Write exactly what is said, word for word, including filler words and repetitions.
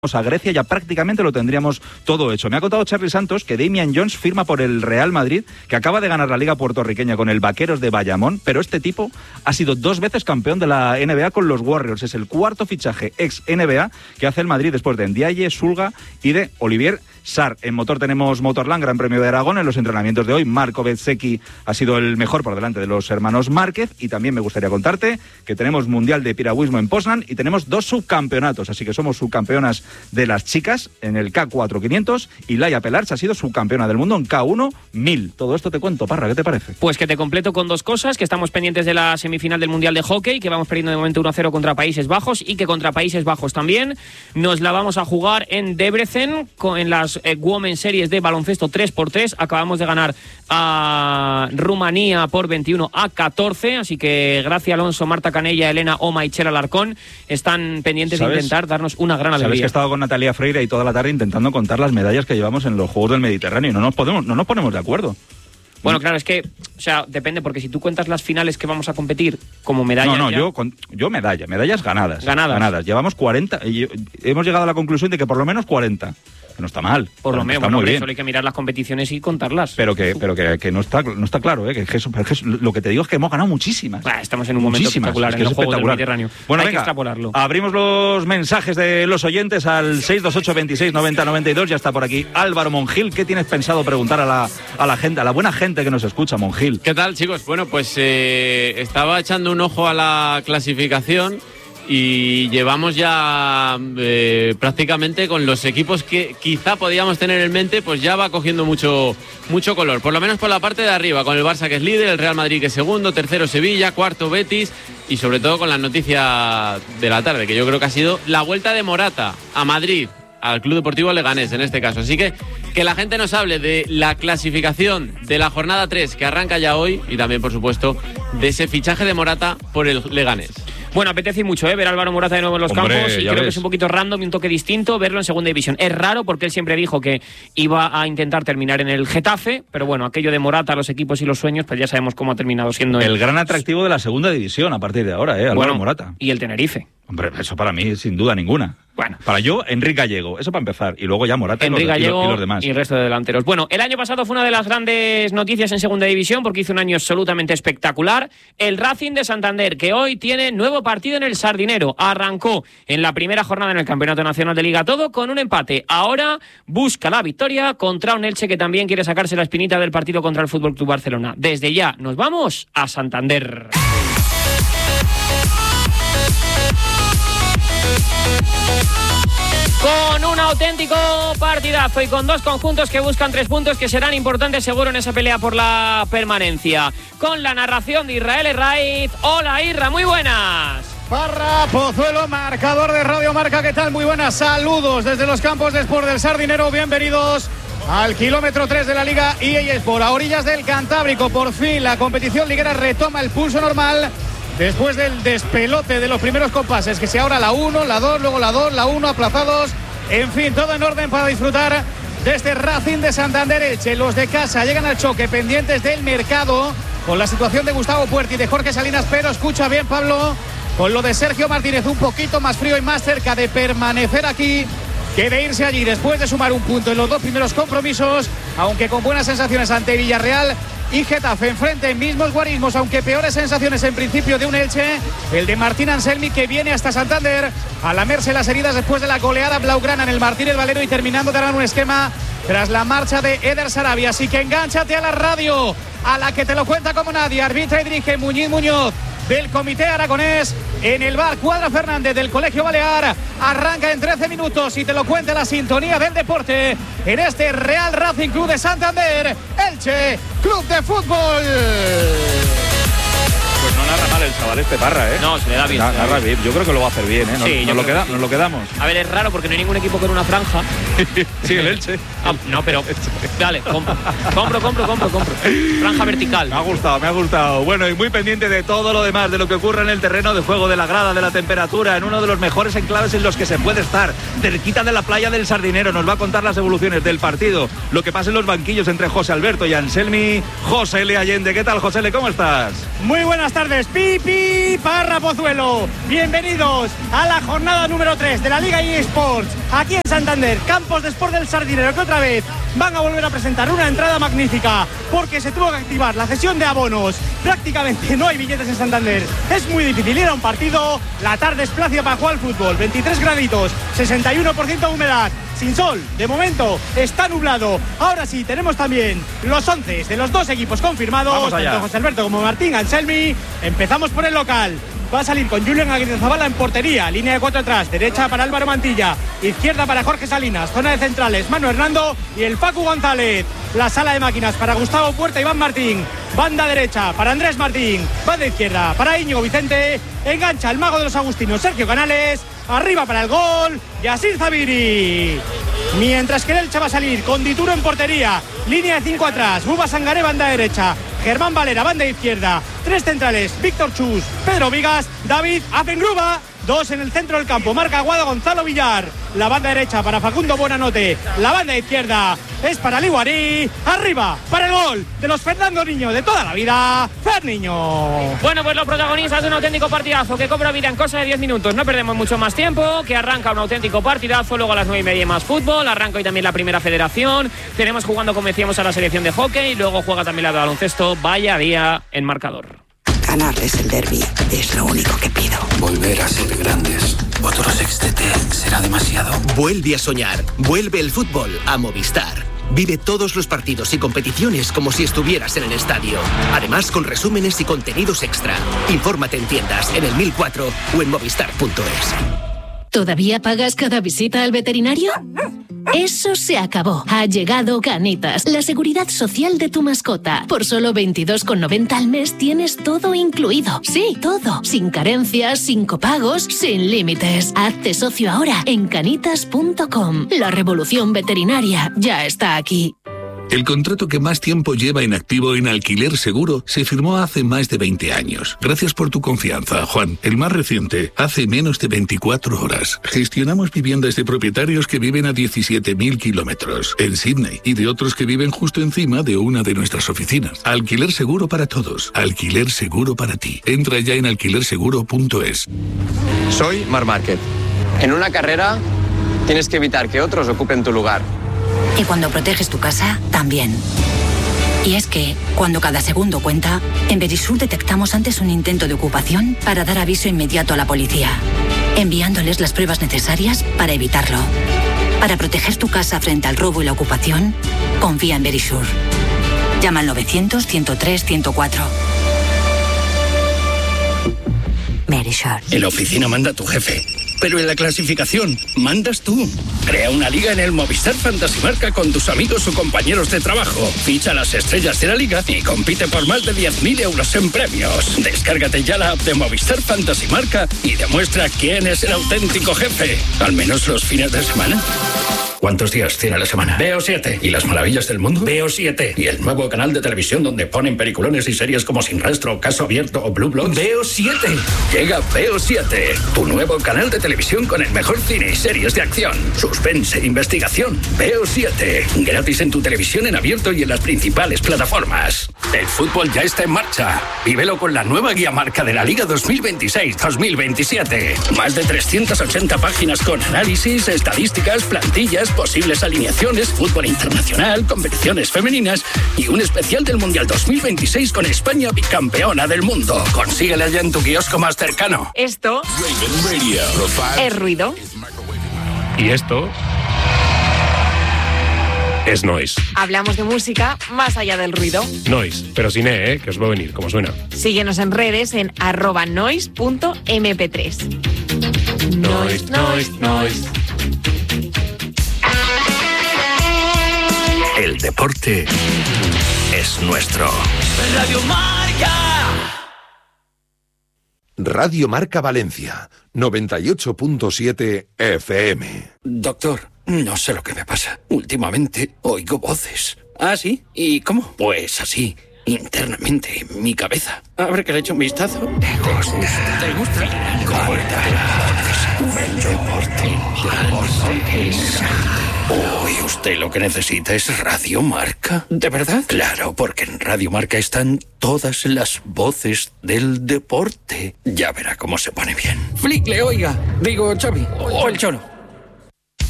a Grecia ya prácticamente lo tendríamos todo hecho. Me ha contado Charly Santos que Damian Jones firma por el Real Madrid, que acaba de ganar la Liga puertorriqueña con el Vaqueros de Bayamón, pero este tipo ha sido dos veces campeón de la N B A con los Warriors. Es el cuarto fichaje ex N B A que hace el Madrid después de Ndiaye, Sulga y de Olivier Sarr. En motor tenemos Motorland, Gran Premio de Aragón. En los entrenamientos de hoy, Marco Bezzecchi ha sido el mejor por delante de los hermanos Márquez. Y también me gustaría contarte que tenemos Mundial de Piragüismo en Poznan y tenemos dos subcampeonatos. Así que somos subcampeonas de las chicas en el K cuatro quinientos y Laia Pelarch ha sido subcampeona del mundo en K uno mil. Todo esto te cuento, Parra, ¿qué te parece? Pues que te completo con dos cosas, que estamos pendientes de la semifinal del Mundial de Hockey, que vamos perdiendo de momento uno a cero contra Países Bajos, y que contra Países Bajos también nos la vamos a jugar en Debrecen con, en las eh, Women Series de baloncesto tres por tres. Acabamos de ganar a Rumanía por veintiuno a catorce, así que Gracia Alonso, Marta Canella, Elena Oma y Chela Alarcón están pendientes de intentar darnos una gran alegría. Sabes que he estado con Natalia Freire y toda la tarde intentando contar las medallas que llevamos en los Juegos del Mediterráneo y no nos podemos, no nos ponemos de acuerdo. Bueno, claro, es que, o sea, depende, porque si tú cuentas las finales que vamos a competir como medallas... No, no, ya... yo, yo medalla, medallas ganadas. Ganadas. Ganadas. Llevamos cuarenta, y hemos llegado a la conclusión de que por lo menos cuarenta. Que no está mal. Por lo menos, bueno, por eso hay que mirar las competiciones y contarlas. Pero que, pero que, que no está, no está claro, ¿eh? Que, que, eso, que eso, lo que te digo es que hemos ganado muchísimas. Bah, estamos en un momento espectacular es que en los Juegos del Mediterráneo. Bueno, hay venga, que extrapolarlo. Abrimos los mensajes de los oyentes al seis dos ocho, veintiséis, noventa, noventa y dos. Ya está por aquí Álvaro Monjil. ¿Qué tienes pensado preguntar a la, a la gente, a la buena gente que nos escucha, Monjil? ¿Qué tal, chicos? Bueno, pues eh, estaba echando un ojo a la clasificación y llevamos ya eh, prácticamente con los equipos que quizá podíamos tener en mente, pues ya va cogiendo mucho, mucho color, por lo menos por la parte de arriba, con el Barça que es líder, el Real Madrid que es segundo, tercero Sevilla, cuarto Betis y sobre todo con la noticia de la tarde, que yo creo que ha sido la vuelta de Morata a Madrid, al Club Deportivo Leganés en este caso. Así que que la gente nos hable de la clasificación de la jornada tres que arranca ya hoy y también, por supuesto, de ese fichaje de Morata por el Leganés. Bueno, apetece mucho ¿eh? ver a Álvaro Morata de nuevo en los Hombre, campos y creo ves. que es un poquito random y un toque distinto verlo en segunda división. Es raro porque él siempre dijo que iba a intentar terminar en el Getafe, pero bueno, aquello de Morata, los equipos y los sueños, pues ya sabemos cómo ha terminado siendo el él. gran atractivo de la segunda división a partir de ahora, ¿eh? Álvaro Bueno, Morata. Y el Tenerife. Hombre, eso para mí sin duda ninguna. Bueno. Para yo, Enrique Gallego, eso para empezar. Y luego ya Morata Enrique y, los, Gallego y los demás. y el resto de delanteros. Bueno, el año pasado fue una de las grandes noticias en segunda división porque hizo un año absolutamente espectacular. El Racing de Santander, que hoy tiene nuevo partido en el Sardinero. Arrancó en la primera jornada en el Campeonato Nacional de Liga todo con un empate. Ahora busca la victoria contra un Elche que también quiere sacarse la espinita del partido contra el F C Barcelona. Desde ya nos vamos a Santander. Con un auténtico partidazo y con dos conjuntos que buscan tres puntos que serán importantes seguro en esa pelea por la permanencia. Con la narración de Israel Herraiz. Hola Irra, muy buenas. Parra, Pozuelo, marcador de Radio Marca, ¿qué tal? Muy buenas, saludos desde los campos de Sport del Sardinero, bienvenidos al kilómetro tres de la Liga E A Sport, a orillas del Cantábrico. Por fin la competición liguera retoma el pulso normal después del despelote de los primeros compases, que si ahora la uno, la dos, luego la dos, la uno, aplazados, en fin, todo en orden para disfrutar de este Racing de Santander Elche. Los de casa llegan al choque pendientes del mercado con la situación de Gustavo Puerta y de Jorge Salinas, pero escucha bien, Pablo, con lo de Sergio Martínez un poquito más frío y más cerca de permanecer aquí que de irse allí después de sumar un punto en los dos primeros compromisos, aunque con buenas sensaciones ante Villarreal y Getafe. Enfrente mismos guarismos, aunque peores sensaciones en principio de un Elche, el de Martín Anselmi, que viene hasta Santander a lamerse las heridas después de la goleada blaugrana en el Martínez Valero y terminando de dar un esquema tras la marcha de Eder Sarabia. Así que engánchate a la radio, a la que te lo cuenta como nadie. Arbitra y dirige Muñiz Muñoz del Comité Aragonés en el bar Cuadra Fernández del Colegio Balear. Arranca en trece minutos y te lo cuenta la sintonía del deporte en este Real Racing Club de Santander Elche Club de Fútbol. Pues no narra mal el chaval este, Parra, ¿eh? No, se le da bien. Na, narra bien. Yo creo que lo va a hacer bien, ¿eh? Nos, Sí, nos, lo, queda, sí. nos lo quedamos. A ver, es raro porque no hay ningún equipo con una franja. Sí, el Elche. Ah, no, pero dale, compro, compro, compro, compro, compro. Franja vertical. Me ha gustado, me ha gustado. Bueno, y muy pendiente de todo lo demás, de lo que ocurre en el terreno de juego, de la grada, de la temperatura, en uno de los mejores enclaves en los que se puede estar, cerquita de la playa del Sardinero. Nos va a contar las evoluciones del partido, lo que pasa en los banquillos entre José Alberto y Anselmi. José L. Allende, ¿qué tal, José L? ¿Cómo estás? Muy buenas tardes. señores, Pipi Parra Pozuelo. Bienvenidos a la jornada número tres de la Liga eSports. Aquí en Santander, Campos de Sport del Sardinero, que otra vez van a volver a presentar una entrada magnífica, porque se tuvo que activar la cesión de abonos. Prácticamente no hay billetes en Santander. Es muy difícil ir a un partido. La tarde es plácida para jugar al fútbol. veintitrés graditos, sesenta y uno por ciento de humedad. Sin sol, de momento está nublado. Ahora sí, tenemos también los once de los dos equipos confirmados, tanto José Alberto como Martín Anselmi. Empezamos por el local. Va a salir con Julián Aguirrezabala en portería, línea de cuatro atrás, derecha para Álvaro Mantilla, izquierda para Jorge Salinas, zona de centrales, Manu Hernando y el Facu González. La sala de máquinas para Gustavo Puerta y Iván Martín. Banda derecha para Andrés Martín, banda izquierda para Íñigo Vicente. Engancha el mago de los agustinos, Sergio Canales. Arriba para el gol, Yasir Zabiri. Mientras que el Elche va a salir con Dituro en portería, línea de cinco atrás, Buba Sangaré, banda derecha, Germán Valera, banda izquierda, tres centrales, Víctor Chus, Pedro Vigas, David Afengruba, dos en el centro del campo, marca Aguado Gonzalo Villar, la banda derecha para Facundo Buenanote, la banda izquierda es para Liguarí, arriba para el gol de los Fernando Niño de toda la vida, Fer Niño. Bueno, pues los protagonistas de un auténtico partidazo que cobra vida en cosa de diez minutos, no perdemos mucho más tiempo, que arranca un auténtico partidazo, luego a las nueve y media más fútbol, arranca hoy también la primera federación, tenemos jugando, como decíamos, a la selección de hockey, luego juega también la de baloncesto, vaya día en marcador. Ganarles el derbi es lo único que pido. Volver a ser grandes. Otro sextete será demasiado. Vuelve a soñar. Vuelve el fútbol a Movistar. Vive todos los partidos y competiciones como si estuvieras en el estadio. Además, con resúmenes y contenidos extra. Infórmate en tiendas, en el mil cuatro o en movistar punto es. ¿Todavía pagas cada visita al veterinario? Eso se acabó. Ha llegado Canitas, la seguridad social de tu mascota. Por solo veintidós con noventa al mes tienes todo incluido. Sí, todo. Sin carencias, sin copagos, sin límites. Hazte socio ahora en canitas punto com. La revolución veterinaria ya está aquí. El contrato que más tiempo lleva en activo en Alquiler Seguro se firmó hace más de veinte años. Gracias por tu confianza, Juan. El más reciente, hace menos de veinticuatro horas. Gestionamos viviendas de propietarios que viven a diecisiete mil kilómetros en Sydney y de otros que viven justo encima de una de nuestras oficinas. Alquiler Seguro para todos. Alquiler Seguro para ti. Entra ya en alquiler seguro punto es. Soy Marc Márquez. En una carrera tienes que evitar que otros ocupen tu lugar. Y cuando proteges tu casa, también. Y es que, cuando cada segundo cuenta, en Verisur detectamos antes un intento de ocupación para dar aviso inmediato a la policía, enviándoles las pruebas necesarias para evitarlo. Para proteger tu casa frente al robo y la ocupación, confía en Verisur. Llama al novecientos, ciento tres, ciento cuatro. Verisur. En la oficina manda tu jefe. Pero en la clasificación, mandas tú. Crea una liga en el Movistar Fantasy Marca con tus amigos o compañeros de trabajo. Ficha las estrellas de la liga y compite por más de diez mil euros en premios. Descárgate ya la app de Movistar Fantasy Marca y demuestra quién es el auténtico jefe. Al menos los fines de semana. ¿Cuántos días tiene la semana? Veo siete. ¿Y las maravillas del mundo? Veo siete. ¿Y el nuevo canal de televisión donde ponen peliculones y series como Sin Rastro, Caso Abierto o Blue Bloods? Veo siete. Llega Veo siete, tu nuevo canal de televisión con el mejor cine y series de acción, suspense e investigación. Veo siete. Gratis en tu televisión en abierto y en las principales plataformas. El fútbol ya está en marcha. Vívelo con la nueva guía marca de la Liga dos mil veintiséis dos mil veintisiete. Más de trescientas ochenta páginas con análisis, estadísticas, plantillas, posibles alineaciones, fútbol internacional, competiciones femeninas y un especial del Mundial dos mil veintiséis con España bicampeona del mundo. Consíguela ya en tu kiosco más cercano. Esto es ruido. Y esto es noise. Hablamos de música más allá del ruido. Noise, pero sin E, ¿eh? Que os va a venir, como suena. Síguenos en redes en arroba noise punto eme pe tres. Noise, noise, noise. El deporte es nuestro. Radio Marca. Radio Marca Valencia, noventa y ocho punto siete F M. Doctor, no sé lo que me pasa. Últimamente oigo voces. ¿Ah, sí? ¿Y cómo? Pues así. internamente en mi cabeza. A ver que le echo un vistazo. ¿Te gusta? ¿Te gusta? Hoy usted lo que necesita es Radio Marca. ¿De verdad? Claro, porque en Radio Marca están todas las voces del deporte. Ya verá cómo se pone bien. Flick, le oiga. Digo, Xavi. O el Cholo.